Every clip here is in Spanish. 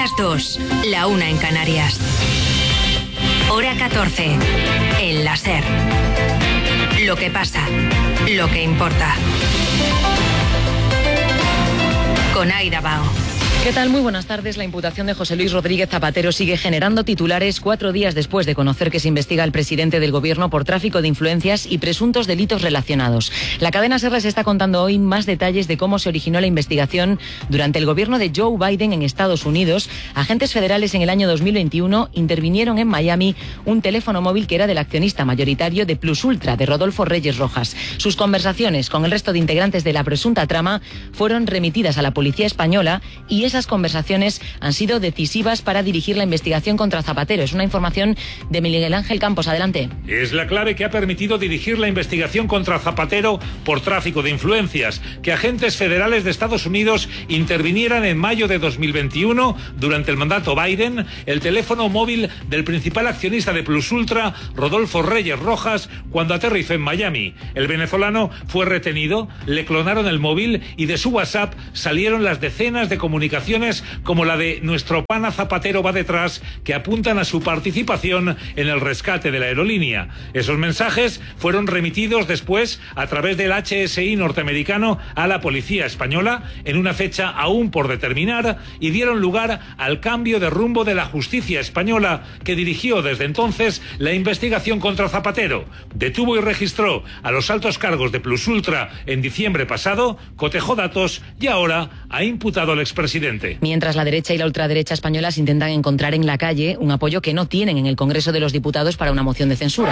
las 2, la 1 en Canarias. Hora 14, en la SER. Lo que pasa, lo que importa. Con Aida Bao. ¿Qué tal? Muy buenas tardes. La imputación de José Luis Rodríguez Zapatero sigue generando titulares 4 días después de conocer que se investiga al presidente del gobierno por tráfico de influencias y presuntos delitos relacionados. La cadena SER les está contando hoy más detalles de cómo se originó la investigación durante el gobierno de Joe Biden en Estados Unidos. Agentes federales en el año 2021 intervinieron en Miami un teléfono móvil que era del accionista mayoritario de Plus Ultra, de Rodolfo Reyes Rojas. Sus conversaciones con el resto de integrantes de la presunta trama fueron remitidas a la policía española y esas conversaciones han sido decisivas para dirigir la investigación contra Zapatero. Es una información de Miguel Ángel Campos. Adelante. Es la clave que ha permitido dirigir la investigación contra Zapatero por tráfico de influencias, que agentes federales de Estados Unidos intervinieran en mayo de 2021, durante el mandato Biden, el teléfono móvil del principal accionista de Plus Ultra, Rodolfo Reyes Rojas, cuando aterrizó en Miami. El venezolano fue retenido, le clonaron el móvil y de su WhatsApp salieron las decenas de comunicaciones como la de "nuestro pana Zapatero va detrás", que apuntan a su participación en el rescate de la aerolínea. Esos mensajes fueron remitidos después a través del HSI norteamericano a la policía española en una fecha aún por determinar y dieron lugar al cambio de rumbo de la justicia española, que dirigió desde entonces la investigación contra Zapatero. Detuvo y registró a los altos cargos de Plus Ultra en diciembre pasado, cotejó datos y ahora ha imputado al expresidente. Mientras la derecha y la ultraderecha españolas intentan encontrar en la calle un apoyo que no tienen en el Congreso de los Diputados para una moción de censura.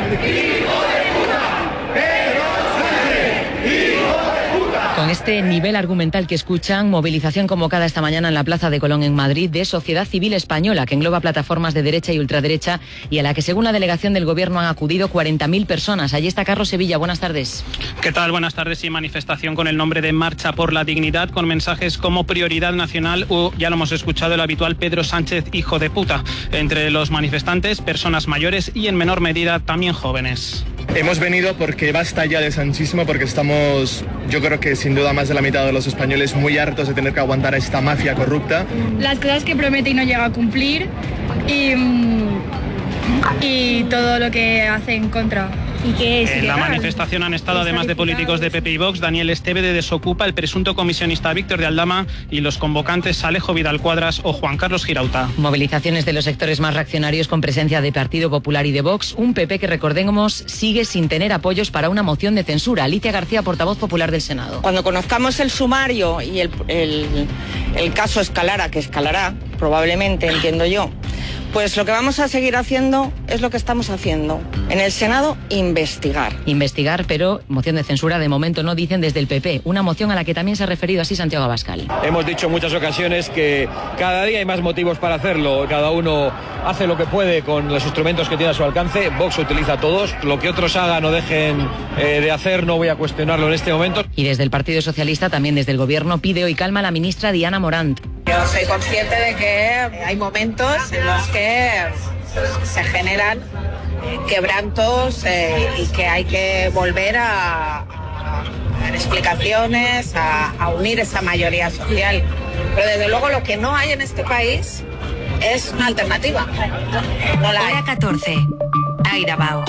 Con este nivel argumental que escuchan, movilización convocada esta mañana en la Plaza de Colón en Madrid de Sociedad Civil Española, que engloba plataformas de derecha y ultraderecha y a la que, según la delegación del Gobierno, han acudido 40.000 personas. Allí está Carlos Sevilla. Buenas tardes. ¿Qué tal? Buenas tardes. Y manifestación con el nombre de Marcha por la Dignidad, con mensajes como prioridad nacional o, ya lo hemos escuchado, el habitual Pedro Sánchez, hijo de puta. Entre los manifestantes, personas mayores y, en menor medida, también jóvenes. Hemos venido porque basta ya de sanchismo, porque estamos, yo creo que sin duda más de la mitad de los españoles, muy hartos de tener que aguantar a esta mafia corrupta. Las cosas que promete y no llega a cumplir y todo lo que hace en contra. ¿Y qué es? En la manifestación han estado, además de políticos de PP y Vox, Daniel Esteve de Desocupa, el presunto comisionista Víctor de Aldama y los convocantes Alejo Vidal Cuadras o Juan Carlos Girauta. Movilizaciones de los sectores más reaccionarios con presencia de Partido Popular y de Vox. Un PP que, recordemos, sigue sin tener apoyos para una moción de censura. Alicia García, portavoz popular del Senado. Cuando conozcamos el sumario y el caso escalara, que escalará, probablemente, entiendo yo, pues lo que vamos a seguir haciendo es lo que estamos haciendo. En el Senado, investigar. Investigar, pero moción de censura de momento no, dicen desde el PP. Una moción a la que también se ha referido así Santiago Abascal. Hemos dicho en muchas ocasiones que cada día hay más motivos para hacerlo. Cada uno hace lo que puede con los instrumentos que tiene a su alcance. Vox utiliza todos. Lo que otros hagan o dejen de hacer no voy a cuestionarlo en este momento. Y desde el Partido Socialista, también desde el Gobierno, pide hoy calma a la ministra Diana Morant. Yo soy consciente de que hay momentos en los que se generan quebrantos y que hay que volver a dar explicaciones, a unir esa mayoría social. Pero desde luego lo que no hay en este país es una alternativa. No la hay. Hora 14, Aida Bao.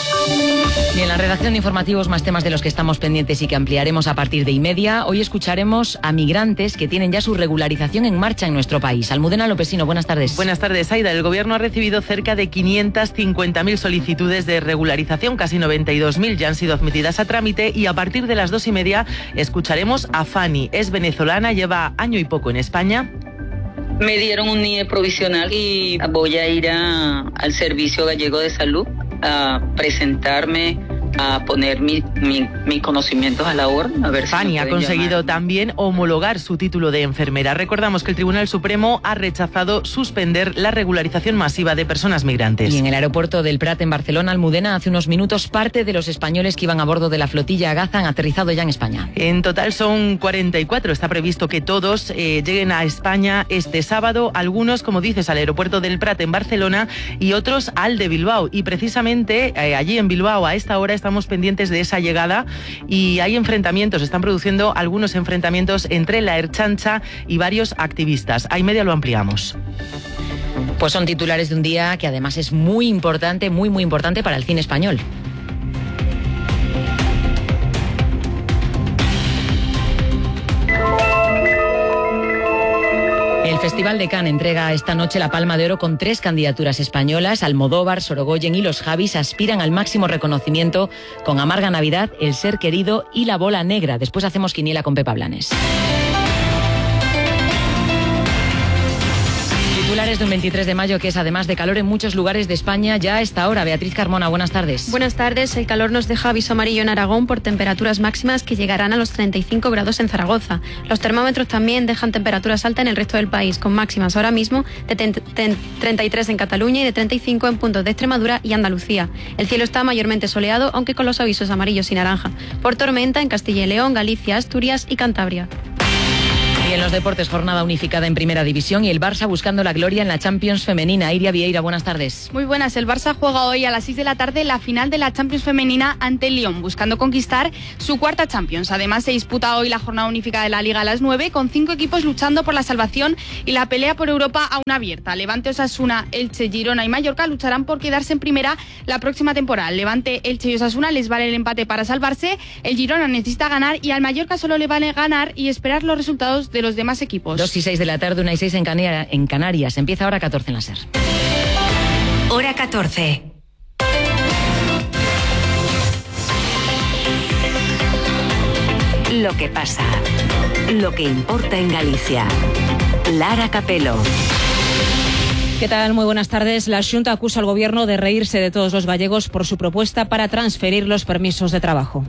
Y en la redacción de informativos, más temas de los que estamos pendientes y que ampliaremos a partir de 1:30. Hoy escucharemos a migrantes que tienen ya su regularización en marcha en nuestro país. Almudena Lopesino, buenas tardes. Buenas tardes, Aida. El Gobierno ha recibido cerca de 550.000 solicitudes de regularización, casi 92.000 ya han sido admitidas a trámite y a partir de las 2:30 escucharemos a Fanny. Es venezolana, lleva año y poco en España. Me dieron un NIE provisional y voy a ir al Servicio Gallego de Salud a presentarme, a poner mis conocimientos a la orden. A ver Fanny ha conseguido también homologar su título de enfermera. Recordamos que el Tribunal Supremo ha rechazado suspender la regularización masiva de personas migrantes. Y en el aeropuerto del Prat, en Barcelona, Almudena, hace unos minutos, parte de los españoles que iban a bordo de la flotilla Gaza han aterrizado ya en España. En total son 44. Está previsto que todos lleguen a España este sábado. Algunos, como dices, al aeropuerto del Prat en Barcelona y otros al de Bilbao. Y precisamente allí en Bilbao a esta hora estamos pendientes de esa llegada y hay enfrentamientos, están produciendo algunos enfrentamientos entre la Ertzaintza y varios activistas. A y media lo ampliamos. Pues son titulares de un día que además es muy importante, muy importante para el cine español. El Festival de Cannes entrega esta noche la Palma de Oro con 3 candidaturas españolas. Almodóvar, Sorogoyen y Los Javis aspiran al máximo reconocimiento con Amarga Navidad, El ser querido y La bola negra. Después hacemos quiniela con Pepa Blanes. Titulares de un 23 de mayo que es además de calor en muchos lugares de España ya a esta hora. Beatriz Carmona, buenas tardes. Buenas tardes. El calor nos deja aviso amarillo en Aragón por temperaturas máximas que llegarán a los 35 grados en Zaragoza. Los termómetros también dejan temperaturas altas en el resto del país, con máximas ahora mismo de 33 en Cataluña y de 35 en puntos de Extremadura y Andalucía. El cielo está mayormente soleado, aunque con los avisos amarillos y naranja por tormenta en Castilla y León, Galicia, Asturias y Cantabria. Y en los deportes, jornada unificada en Primera División y el Barça buscando la gloria en la Champions femenina. Iria Vieira, buenas tardes. Muy buenas. El Barça juega hoy a las 6 de la tarde la final de la Champions femenina ante el Lyon, buscando conquistar su cuarta Champions. Además, se disputa hoy la jornada unificada de la Liga a las 9, con 5 equipos luchando por la salvación y la pelea por Europa aún abierta. Levante, Osasuna, Elche, Girona y Mallorca lucharán por quedarse en primera la próxima temporada. Levante, Elche y Osasuna les vale el empate para salvarse. El Girona necesita ganar y al Mallorca solo le vale ganar y esperar los resultados de los demás equipos. 2 y 6 de la tarde, 1 y 6 en Canarias. Empieza hora 14 en la SER. Hora 14. Lo que pasa. Lo que importa en Galicia. Lara Capelo. ¿Qué tal? Muy buenas tardes. La Xunta acusa al Gobierno de reírse de todos los gallegos por su propuesta para transferir los permisos de trabajo.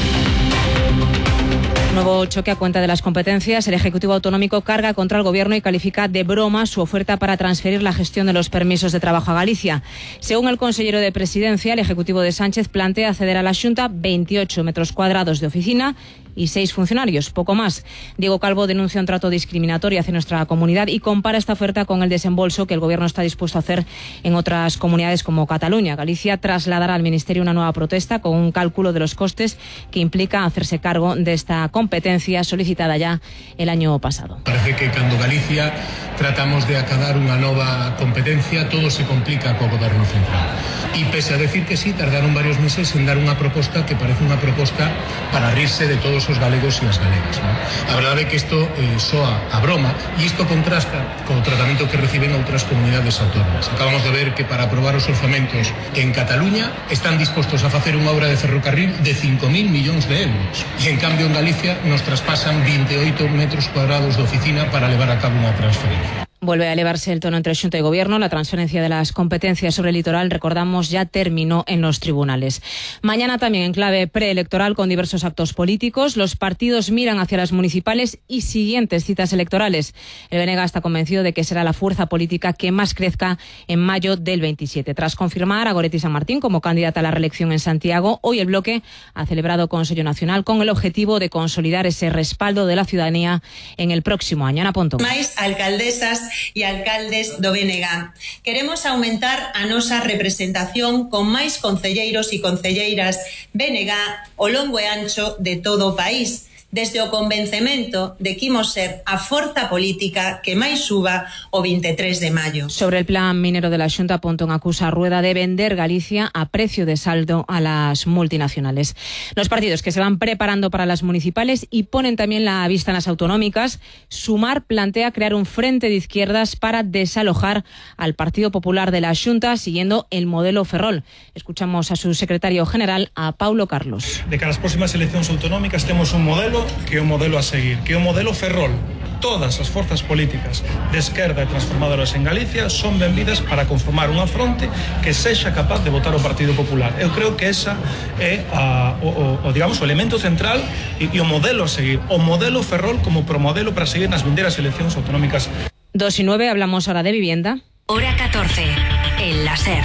Nuevo choque a cuenta de las competencias. El Ejecutivo Autonómico carga contra el Gobierno y califica de broma su oferta para transferir la gestión de los permisos de trabajo a Galicia. Según el consejero de Presidencia, el Ejecutivo de Sánchez plantea ceder a la Xunta 28 metros cuadrados de oficina y 6 funcionarios, poco más. Diego Calvo denuncia un trato discriminatorio hacia nuestra comunidad y compara esta oferta con el desembolso que el Gobierno está dispuesto a hacer en otras comunidades como Cataluña. Galicia trasladará al Ministerio una nueva protesta con un cálculo de los costes que implica hacerse cargo de esta competencia solicitada ya el año pasado. Parece que cando Galicia tratamos de acabar unha nova competencia, todo se complica co Goberno central. E pese a decir que sí, tardaron varios meses en dar unha proposta que parece unha proposta para rirse de todos os galegos e as galegas, ¿no? A verdade é que isto soa a broma e isto contrasta co tratamento que reciben outras comunidades autónomas. Acabamos de ver que para aprobar os orzamentos en Cataluña están dispostos a facer unha obra de ferrocarril de 5.000 millóns de euros e en cambio en Galicia nos traspasan 28 metros cuadrados de oficina para levar a cabo unha transferencia. Vuelve a elevarse el tono entre Xunta y Gobierno. La transferencia de las competencias sobre el litoral, recordamos, ya terminó en los tribunales. Mañana también en clave preelectoral con diversos actos políticos. Los partidos miran hacia las municipales y siguientes citas electorales. El BNG está convencido de que será la fuerza política que más crezca en mayo del 27. Tras confirmar a Goretti San Martín como candidata a la reelección en Santiago, hoy el bloque ha celebrado Consello Nacional con el objetivo de consolidar ese respaldo de la ciudadanía en el próximo año. Ana Pontón. Máis alcaldesas e alcaldes do BNG. Queremos aumentar a nosa representación con máis concelleiros e concelleiras BNG ao longo e ancho de todo o país, desde o convencemento de que imos ser a forza política que máis suba o 23 de maio. Sobre el plan minero de la Xunta, Pontón acusa a Rueda de vender Galicia a precio de saldo a las multinacionales. Los partidos que se van preparando para las municipales y ponen también la vista en las autonómicas. Sumar plantea crear un frente de izquierdas para desalojar al Partido Popular de la Xunta siguiendo el modelo Ferrol. Escuchamos a su secretario general, a Paulo Carlos. De cara ás próximas eleccións autonómicas temos un modelo que é o modelo a seguir, que é o modelo Ferrol. Todas as forzas políticas de esquerda e transformadoras en Galicia son benvidas para conformar unha fronte que sexa capaz de votar o Partido Popular. Eu creo que esa é digamos, o elemento central e o modelo a seguir, o modelo Ferrol como promodelo para seguir nas vindeiras eleccións autonómicas. 2 y 9, hablamos ahora de vivienda. Hora 14, en la SER.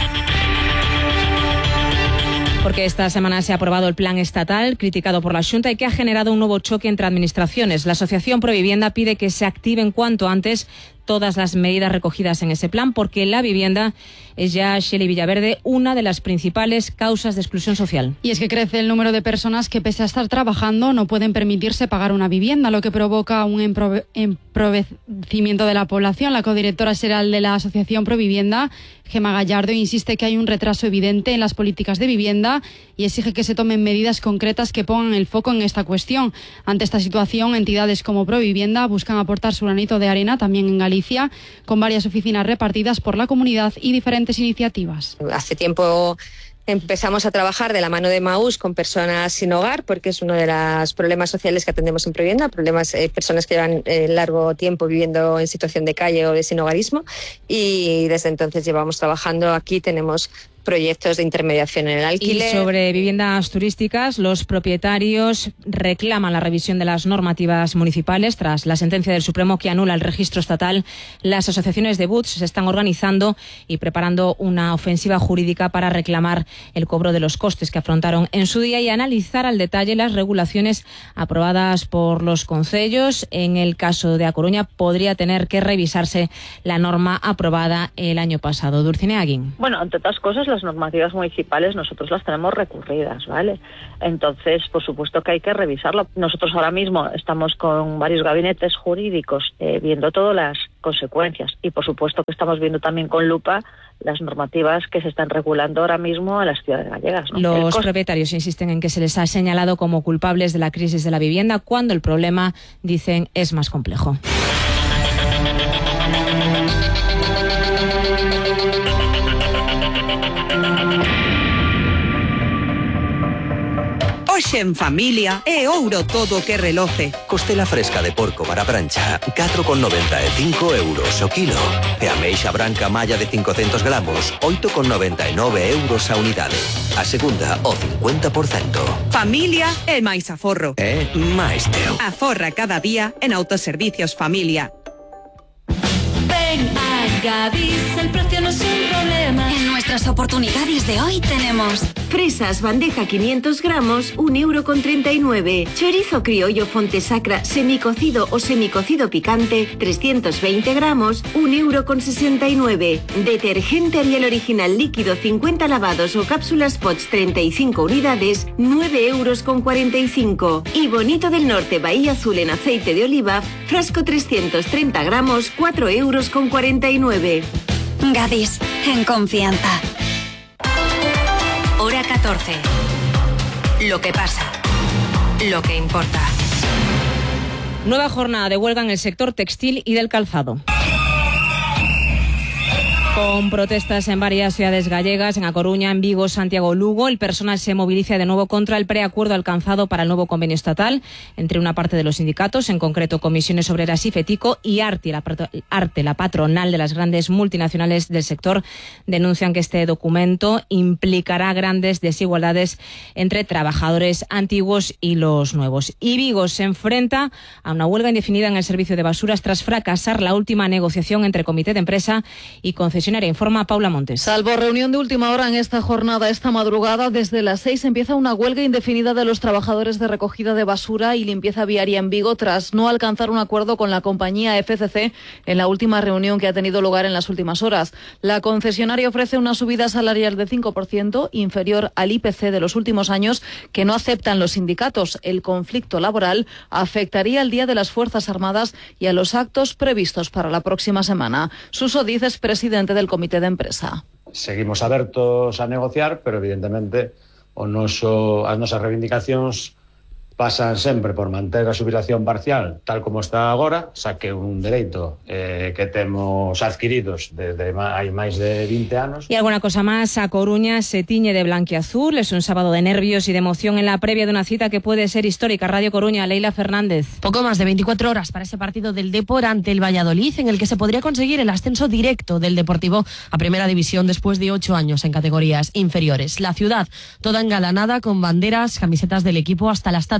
Porque esta semana se ha aprobado el plan estatal criticado por la Xunta y que ha generado un nuevo choque entre administraciones. La Asociación Provivienda pide que se activen cuanto antes todas las medidas recogidas en ese plan, porque la vivienda es ya, Shelley Villaverde, una de las principales causas de exclusión social. Y es que crece el número de personas que, pese a estar trabajando, no pueden permitirse pagar una vivienda, lo que provoca un empobrecimiento de la población. La codirectora general de la Asociación Provivienda, Gemma Gallardo, insiste que hay un retraso evidente en las políticas de vivienda y exige que se tomen medidas concretas que pongan el foco en esta cuestión. Ante esta situación, entidades como Provivienda buscan aportar su granito de arena también en Galicia, con varias oficinas repartidas por la comunidad y diferentes iniciativas. Hace tiempo empezamos a trabajar de la mano de Maús con personas sin hogar, porque es uno de los problemas sociales que atendemos en Provivienda, personas que llevan largo tiempo viviendo en situación de calle o de sinhogarismo, y desde entonces llevamos trabajando aquí. Tenemos proyectos de intermediación en el alquiler. Y sobre viviendas turísticas, los propietarios reclaman la revisión de las normativas municipales tras la sentencia del Supremo que anula el registro estatal. Las asociaciones de BUTS se están organizando y preparando una ofensiva jurídica para reclamar el cobro de los costes que afrontaron en su día y analizar al detalle las regulaciones aprobadas por los concellos. En el caso de A Coruña, podría tener que revisarse la norma aprobada el año pasado. Dulcinea Aguín. Bueno, entre otras cosas, las normativas municipales nosotros las tenemos recurridas, ¿vale? Entonces, por supuesto que hay que revisarlo. Nosotros ahora mismo estamos con varios gabinetes jurídicos viendo todas las consecuencias y, por supuesto, que estamos viendo también con lupa las normativas que se están regulando ahora mismo en las ciudades gallegas, ¿no? Los propietarios insisten en que se les ha señalado como culpables de la crisis de la vivienda cuando el problema, dicen, es más complejo. Hoxe en familia é ouro todo que reloce. Costela fresca de porco para prancha, 4,95 euros o kilo. E ameixa branca malla de 500 gramos, 8,99 euros a unidade. A segunda, o 50%. Familia é máis aforro. É máis teu. Aforra cada día en Autoservicios Familia. Ven a Gadis, el precio no es un problema. En nuestras oportunidades de hoy tenemos fresas bandeja 500 gramos, 1,39 €. Chorizo criollo Fontesacra semicocido o semicocido picante, 320 gramos, 1,69 €. Detergente Ariel original líquido 50 lavados o cápsulas Pots 35 unidades, 9,45 €. Y Bonito del Norte Bahía Azul en aceite de oliva, frasco 330 gramos, 4,49 €. Gadis, en confianza. Hora 14. Lo que pasa. Lo que importa. Nueva jornada de huelga en el sector textil y del calzado. Con protestas en varias ciudades gallegas, en A Coruña, en Vigo, Santiago, Lugo, el personal se moviliza de nuevo contra el preacuerdo alcanzado para el nuevo convenio estatal entre una parte de los sindicatos, en concreto Comisiones Obreras y FETICO, y ARTE, la patronal de las grandes multinacionales del sector. Denuncian que este documento implicará grandes desigualdades entre trabajadores antiguos y los nuevos. Y Vigo se enfrenta a una huelga indefinida en el servicio de basuras tras fracasar la última negociación entre comité de empresa y concesionaria. Informa Paula Montes. Salvo reunión de última hora en esta jornada, esta madrugada, desde las 6 empieza una huelga indefinida de los trabajadores de recogida de basura y limpieza viaria en Vigo tras no alcanzar un acuerdo con la compañía FCC en la última reunión que ha tenido lugar en las últimas horas. La concesionaria ofrece una subida salarial de 5%, inferior al IPC de los últimos años, que no aceptan los sindicatos. El conflicto laboral afectaría al Día de las Fuerzas Armadas y a los actos previstos para la próxima semana. Suso Diz es presidente del comité de empresa. Seguimos abertos a negociar, pero evidentemente as nosas reivindicacións pasan sempre por manter a xubilación parcial tal como está agora, xa que un dereito que temos adquiridos desde hai máis de 20 anos. Y alguna cosa más, A Coruña se tiñe de blanquiazul, es un sábado de nervios y de emoción en la previa de una cita que puede ser histórica. Radio Coruña, Leila Fernández. Poco más de 24 horas para ese partido del Depor ante el Valladolid, en el que se podría conseguir el ascenso directo del Deportivo a Primera División después de 8 años en categorías inferiores. La ciudad toda engalanada con banderas, camisetas del equipo, hasta la estatua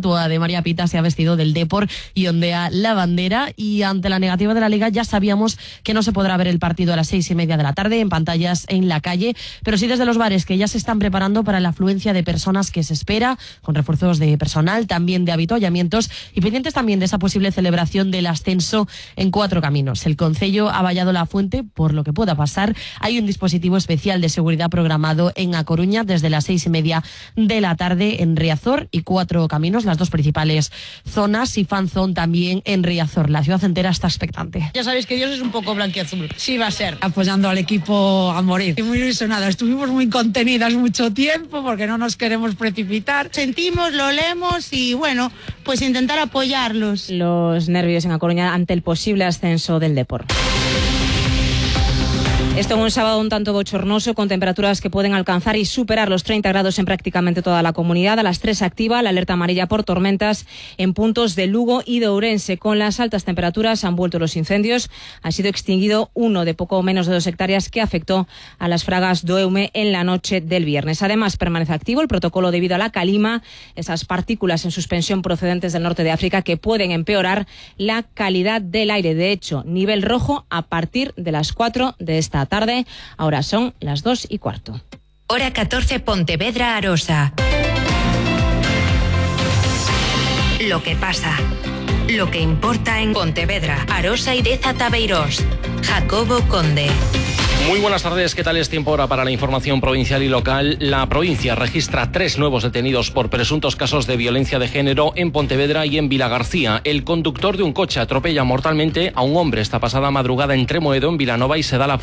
estatua de María Pita se ha vestido del Depor y ondea la bandera. Y ante la negativa de la Liga ya sabíamos que no se podrá ver el partido a las 6:30 de la tarde en pantallas en la calle, pero sí desde los bares, que ya se están preparando para la afluencia de personas que se espera, con refuerzos de personal, también de avituallamientos y pendientes también de esa posible celebración del ascenso en Cuatro Caminos. El concello ha vallado la fuente por lo que pueda pasar. Hay un dispositivo especial de seguridad programado en A Coruña desde las 6:30 de la tarde en Riazor y Cuatro Caminos, las dos principales zonas, y fan zone también en Riazor. La ciudad entera está expectante. Ya sabéis que Dios es un poco blanquiazul. Sí va a ser. Apoyando al equipo a morir. Y muy ilusionada. Estuvimos muy contenidas mucho tiempo porque no nos queremos precipitar. Sentimos, lo olemos y bueno, pues intentar apoyarlos. Los nervios en A Coruña ante el posible ascenso del Depor. Esto en un sábado un tanto bochornoso, con temperaturas que pueden alcanzar y superar los 30 grados en prácticamente toda la comunidad. A las 3 activa la alerta amarilla por tormentas en puntos de Lugo y de Ourense. Con las altas temperaturas han vuelto los incendios. Ha sido extinguido uno de poco menos de 2 hectáreas que afectó a las Fragas do Eume en la noche del viernes. Además, permanece activo el protocolo debido a la calima, esas partículas en suspensión procedentes del norte de África que pueden empeorar la calidad del aire. De hecho, nivel rojo a partir de las 4 de esta tarde. Ahora son las 2:15. Hora 14, Pontevedra, Arosa. Lo que pasa, lo que importa en Pontevedra, Arosa y Deza Tabeirós. Jacobo Conde. Muy buenas tardes, ¿qué tal es tiempo ahora para la información provincial y local? La provincia registra 3 nuevos detenidos por presuntos casos de violencia de género en Pontevedra y en Vilagarcía. El conductor de un coche atropella mortalmente a un hombre esta pasada madrugada en Tremoedo, en Vilanova, y se da la